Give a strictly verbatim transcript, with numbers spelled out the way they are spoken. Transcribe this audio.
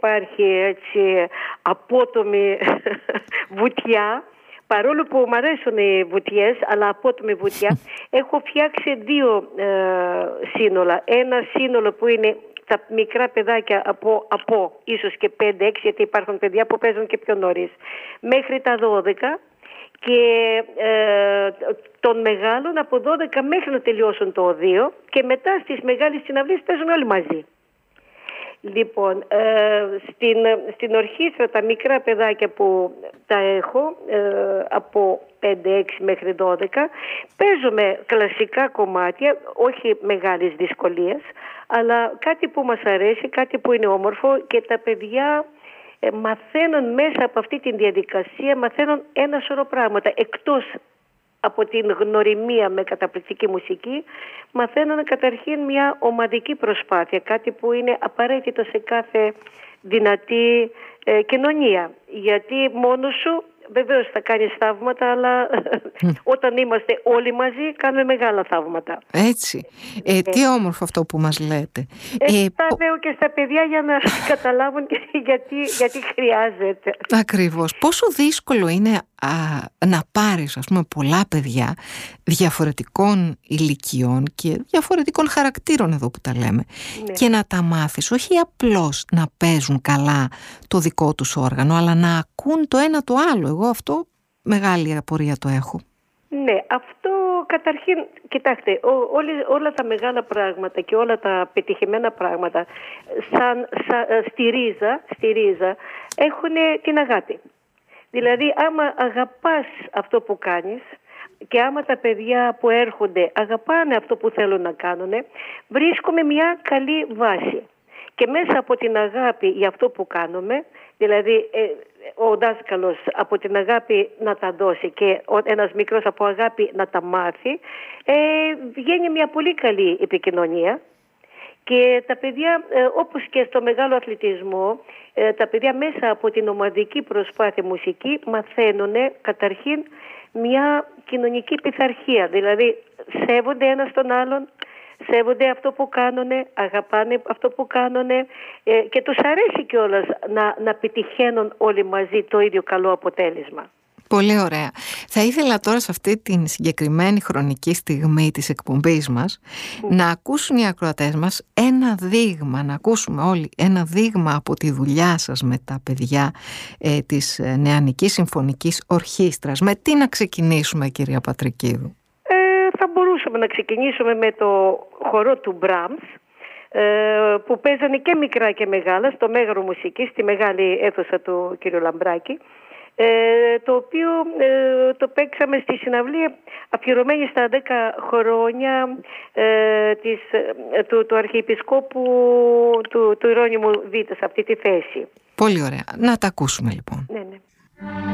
υπάρχει έτσι απότομη βουτιά. Παρόλο που μου αρέσουν οι βουτιές, αλλά απότομη βουτιά, έχω φτιάξει δύο ε, σύνολα. Ένα σύνολο που είναι τα μικρά παιδάκια από, από ίσως και πέντε έξι, γιατί υπάρχουν παιδιά που παίζουν και πιο νωρίς, μέχρι τα δώδεκα, και ε, των μεγάλων από δώδεκα μέχρι να τελειώσουν το οδείο, και μετά στις μεγάλες συναυλίες παίζουν όλοι μαζί. Λοιπόν, ε, στην, στην ορχήστρα τα μικρά παιδάκια που τα έχω, ε, από πέντε έξι μέχρι δώδεκα, παίζουμε κλασικά κομμάτια, όχι μεγάλης δυσκολίας, αλλά κάτι που μας αρέσει, κάτι που είναι όμορφο, και τα παιδιά ε, μαθαίνουν μέσα από αυτή τη διαδικασία, μαθαίνουν ένα σωρό πράγματα, εκτός από την γνωριμία με καταπληκτική μουσική, μαθαίνουν καταρχήν μια ομαδική προσπάθεια, κάτι που είναι απαραίτητο σε κάθε δυνατή ε, κοινωνία. Γιατί μόνος σου βεβαίως θα κάνεις θαύματα, αλλά όταν είμαστε όλοι μαζί κάνουμε μεγάλα θαύματα. Έτσι. Ε, τι όμορφο αυτό που μας λέτε. Ε, ε, τα λέω και στα παιδιά για να καταλάβουν γιατί, γιατί χρειάζεται. Ακριβώς. Πόσο δύσκολο είναι α, να πάρεις, ας πούμε, πολλά παιδιά διαφορετικών ηλικιών και διαφορετικών χαρακτήρων, εδώ που τα λέμε, ναι, και να τα μάθεις όχι απλώς να παίζουν καλά το δικό τους όργανο, αλλά να ακούν το ένα το άλλο. Εγώ αυτό μεγάλη απορία το έχω. Ναι, αυτό καταρχήν, κοιτάξτε, ό, όλη, όλα τα μεγάλα πράγματα και όλα τα πετυχημένα πράγματα σαν, σαν, στη, ρίζα, στη ρίζα έχουν την αγάπη. Δηλαδή, άμα αγαπάς αυτό που κάνεις και άμα τα παιδιά που έρχονται αγαπάνε αυτό που θέλουν να κάνουν, βρίσκουμε μια καλή βάση. Και μέσα από την αγάπη για αυτό που κάνουμε, δηλαδή ε, ο δάσκαλος από την αγάπη να τα δώσει και ένας μικρός από αγάπη να τα μάθει, ε, βγαίνει μια πολύ καλή επικοινωνία. Και τα παιδιά, ε, όπως και στο μεγάλο αθλητισμό, ε, τα παιδιά μέσα από την ομαδική προσπάθεια μουσική μαθαίνουν καταρχήν μια κοινωνική πειθαρχία. Δηλαδή σέβονται ένας τον άλλον, σέβονται αυτό που κάνουνε, αγαπάνε αυτό που κάνουνε, ε, και τους αρέσει κιόλας να, να πετυχαίνουν όλοι μαζί το ίδιο καλό αποτέλεσμα. Πολύ ωραία. Θα ήθελα τώρα σε αυτή την συγκεκριμένη χρονική στιγμή της εκπομπής μας mm. να ακούσουν οι ακροατές μας ένα δείγμα, να ακούσουμε όλοι ένα δείγμα από τη δουλειά σας με τα παιδιά ε, της Νεανικής Συμφωνικής Ορχήστρας. Με τι να ξεκινήσουμε, κυρία Πατρικίδου? Ε, θα μπορούσαμε να ξεκινήσουμε με το χορό του Μπραμς, ε, που παίζανε και μικρά και μεγάλα στο Μέγαρο Μουσικής, στη μεγάλη αίθουσα του κ. Λαμπράκη. Ε, το οποίο ε, το παίξαμε στη συναυλία αφιερωμένη στα δέκα χρόνια ε, της, ε, του, του Αρχιεπισκόπου του, του Ιερώνυμου Β' σε αυτή τη θέση. Πολύ ωραία. Να τα ακούσουμε λοιπόν. Ναι, ναι.